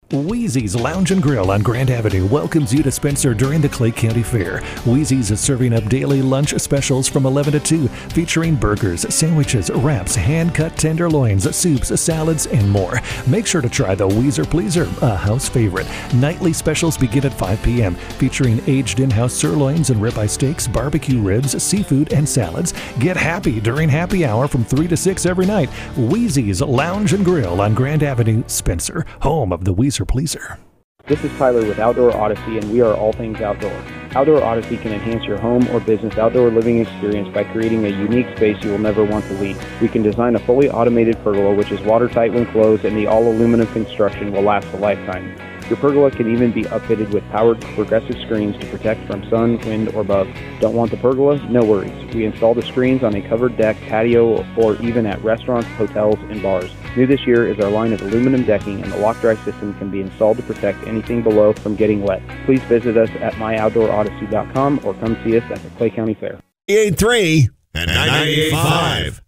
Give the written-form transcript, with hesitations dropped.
Wheezy's Lounge and Grill on Grand Avenue welcomes you to Spencer during the Clay County Fair. Wheezy's is serving up daily lunch specials from 11 to 2, featuring burgers, sandwiches, wraps, hand-cut tenderloins, soups, salads, and more. Make sure to try the Weezer Pleaser, a house favorite. Nightly specials begin at 5 p.m., featuring aged in-house sirloins and ribeye steaks, barbecue ribs, seafood, and salads. Get happy during happy hour from 3 to 6 every night. Wheezy's Lounge and Grill on Grand Avenue, Spencer, home of the Weezer Pleaser. This is Tyler with Outdoor Odyssey, and we are all things outdoor. Outdoor Odyssey can enhance your home or business outdoor living experience by creating a unique space you will never want to leave. We can design a fully automated pergola which is watertight when closed, and the all-aluminum construction will last a lifetime. Your pergola can even be upfitted with powered progressive screens to protect from sun, wind, or bugs. Don't want the pergola? No worries. We install the screens on a covered deck, patio, or even at restaurants, hotels, and bars. New this year is our line of aluminum decking, and the lock-dry system can be installed to protect anything below from getting wet. Please visit us at myoutdoorodyssey.com or come see us at the Clay County Fair. 98.3 and 98.5.